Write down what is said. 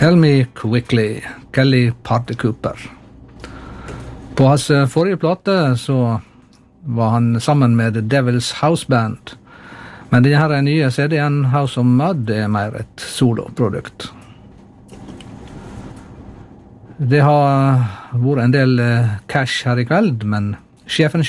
Tell Me Quickly, Kelly Party Cooper. På hans forrige plate så var han sammen med The Devil's House Band. Men denne her nye CD-en, House of Mud, er mer et soloprodukt. Det har vært en del cash her i kveld, men sjefen